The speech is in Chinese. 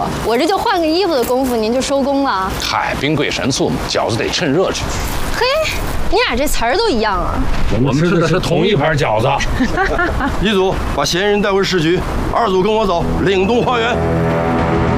我这就换个衣服的功夫，您就收工了。 嗨，兵贵神速嘛，饺子得趁热吃。 嘿，你俩这词儿都一样啊！ 我们吃的是同一盘饺子。 一组把嫌疑人带回市局，2组跟我走，岭东花园。